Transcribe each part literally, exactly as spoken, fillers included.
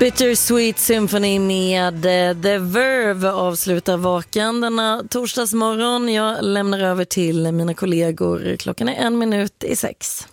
Bittersweet Symphony med The Verve avslutar vaken denna torsdagsmorgon. Jag lämnar över till mina kollegor. Klockan är en minut i sex.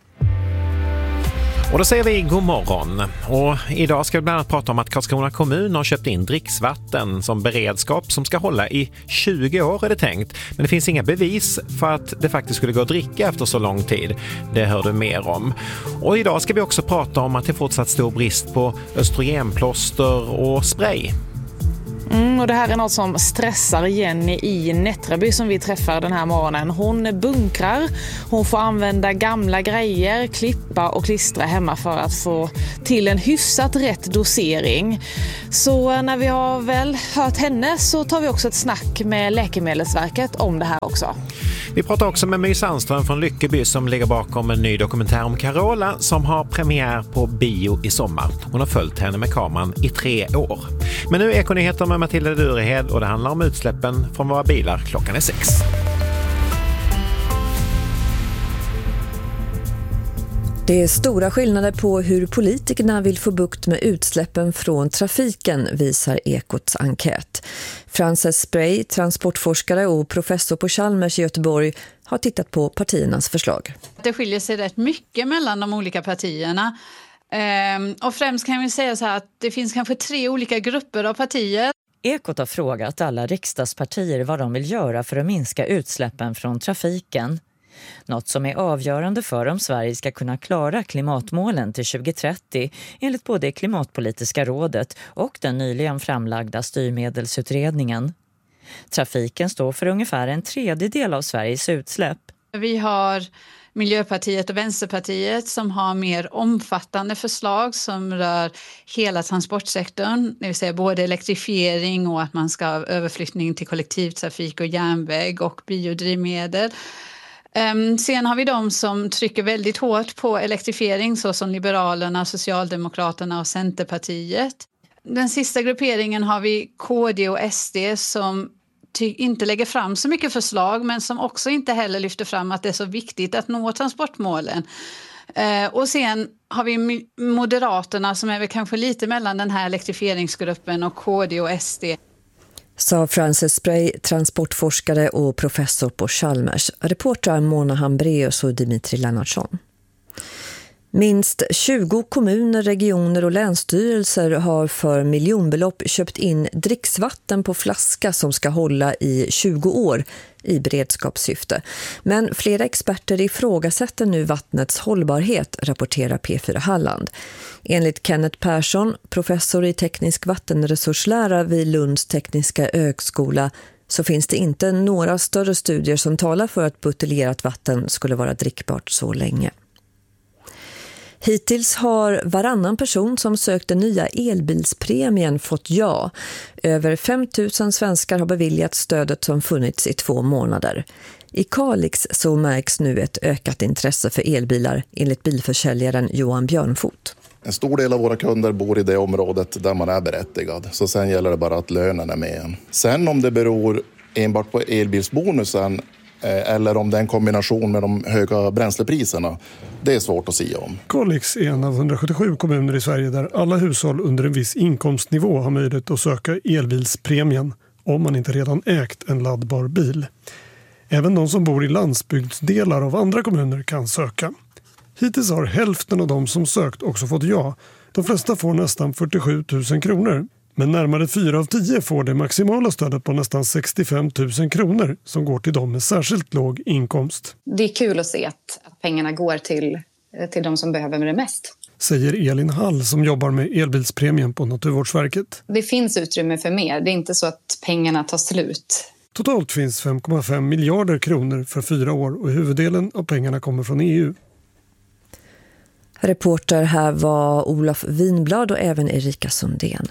Och då säger vi god morgon. Och idag ska vi bland annat prata om att Karlskrona kommun har köpt in dricksvatten som beredskap som ska hålla i tjugo år är det tänkt. Men det finns inga bevis för att det faktiskt skulle gå att dricka efter så lång tid. Det hör du mer om. Och idag ska vi också prata om att det fortsatt stor brist på östrogenplåster och spray. Mm, och det här är något som stressar Jenny i Nättraby som vi träffar den här morgonen. Hon bunkrar, hon får använda gamla grejer, klippa och klistra hemma för att få till en hyfsat rätt dosering. Så när vi har väl hört henne så tar vi också ett snack med Läkemedelsverket om det här också. Vi pratar också med My Sandström från Lyckeby som ligger bakom en ny dokumentär om Carola som har premiär på bio i sommar. Hon har följt henne med kameran i tre år. Men nu är Ekonyheter med Matilda Durehed och det handlar om utsläppen från våra bilar. Klockan är sex. Det är stora skillnader på hur politikerna vill få bukt med utsläppen från trafiken, visar Ekots enkät. Frances Spray, transportforskare och professor på Chalmers i Göteborg, har tittat på partiernas förslag. Det skiljer sig rätt mycket mellan de olika partierna. Ehm, och främst kan vi säga så här att det finns kanske tre olika grupper av partier. Ekot har frågat alla riksdagspartier vad de vill göra för att minska utsläppen från trafiken. Något som är avgörande för om Sverige ska kunna klara klimatmålen till tjugo trettio enligt både Klimatpolitiska rådet och den nyligen framlagda styrmedelsutredningen. Trafiken står för ungefär en tredjedel av Sveriges utsläpp. Vi har Miljöpartiet och Vänsterpartiet som har mer omfattande förslag som rör hela transportsektorn, det vill säga både elektrifiering och att man ska ha överflyttning till kollektivtrafik och järnväg och biodrivmedel. Um, sen har vi de som trycker väldigt hårt på elektrifiering såsom Liberalerna, Socialdemokraterna och Centerpartiet. Den sista grupperingen har vi K D och S D som ty- inte lägger fram så mycket förslag men som också inte heller lyfter fram att det är så viktigt att nå transportmålen. Uh, och sen har vi Moderaterna som är väl kanske lite mellan den här elektrifieringsgruppen och K D och S D. Sa Frances Spray, transportforskare och professor på Chalmers. Reportrar Mona Hambreus och Dimitri Lennartsson. Minst tjugo kommuner, regioner och länsstyrelser har för miljonbelopp köpt in dricksvatten på flaska som ska hålla i tjugo år i beredskapssyfte. Men flera experter ifrågasätter nu vattnets hållbarhet, rapporterar P fyra Halland. Enligt Kenneth Persson, professor i teknisk vattenresurslära vid Lunds tekniska högskola, så finns det inte några större studier som talar för att buteljerat vatten skulle vara drickbart så länge. Hittills har varannan person som sökt den nya elbilspremien fått ja. Över fem tusen svenskar har beviljat stödet som funnits i två månader. I Kalix så märks nu ett ökat intresse för elbilar enligt bilförsäljaren Johan Björnfot. En stor del av våra kunder bor i det området där man är berättigad. Så sen gäller det bara att lönen är med en. Sen om det beror enbart på elbilsbonusen eller om det är en kombination med de höga bränslepriserna, det är svårt att säga om. Kalix är en av hundrasjuttiosju kommuner i Sverige där alla hushåll under en viss inkomstnivå har möjlighet att söka elbilspremien om man inte redan ägt en laddbar bil. Även de som bor i landsbygdsdelar av andra kommuner kan söka. Hittills har hälften av de som sökt också fått ja. De flesta får nästan fyrtiosju tusen kronor. Men närmare fyra av tio får det maximala stödet på nästan sextiofem tusen kronor som går till dem med särskilt låg inkomst. Det är kul att se att, att pengarna går till, till de som behöver det mest. Säger Elin Hall som jobbar med elbilspremien på Naturvårdsverket. Det finns utrymme för mer. Det är inte så att pengarna tar slut. Totalt finns fem komma fem miljarder kronor för fyra år och huvuddelen av pengarna kommer från E U. Reporter här var Olof Winblad och även Erika Sundén.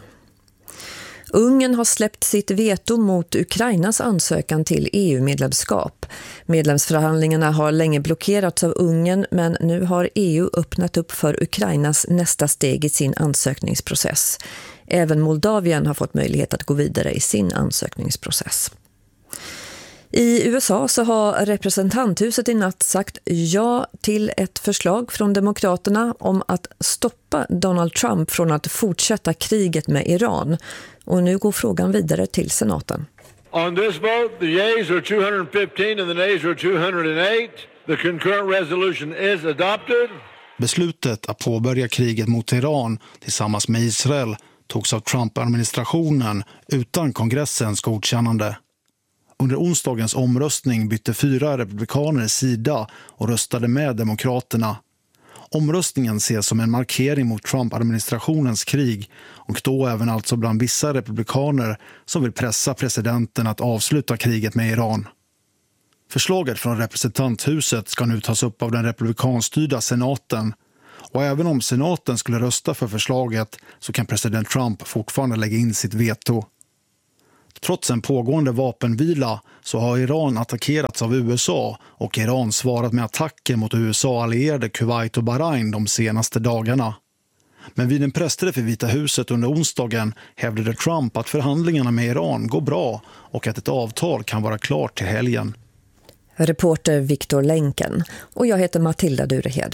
Ungern har släppt sitt veto mot Ukrainas ansökan till E U-medlemskap. Medlemsförhandlingarna har länge blockerats av Ungern, men nu har E U öppnat upp för Ukrainas nästa steg i sin ansökningsprocess. Även Moldavien har fått möjlighet att gå vidare i sin ansökningsprocess. I U S A så har representanthuset i natt sagt ja till ett förslag från demokraterna om att stoppa Donald Trump från att fortsätta kriget med Iran. Och nu går frågan vidare till senaten. On this vote, the yeas are two hundred fifteen and the nays are two hundred eight. The concurrent resolution is adopted. Beslutet att påbörja kriget mot Iran tillsammans med Israel togs av Trump-administrationen utan kongressens godkännande. Under onsdagens omröstning bytte fyra republikaner sida och röstade med demokraterna. Omröstningen ses som en markering mot Trump-administrationens krig och då även alltså bland vissa republikaner som vill pressa presidenten att avsluta kriget med Iran. Förslaget från representanthuset ska nu tas upp av den republikanstyrda senaten. Och även om senaten skulle rösta för förslaget så kan president Trump fortfarande lägga in sitt veto. Trots en pågående vapenvila så har Iran attackerats av U S A och Iran svarat med attacker mot U S A-allierade Kuwait och Bahrain de senaste dagarna. Men vid en pressträff i Vita huset under onsdagen hävdade Trump att förhandlingarna med Iran går bra och att ett avtal kan vara klart till helgen. Reporter Viktor Länken och jag heter Matilda Durehed.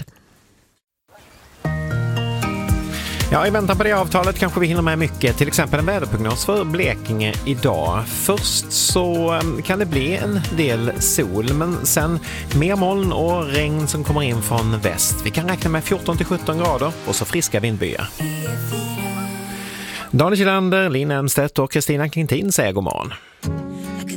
Ja, i väntan på det avtalet kanske vi hinner med mycket. Till exempel en väderprognos för Blekinge idag. Först så kan det bli en del sol, men sen mer moln och regn som kommer in från väst. Vi kan räkna med fjorton till sjutton grader och så friska vindbyar. Daniel Kilander, Lina Emstedt och Kristina Quintin säger god morgon.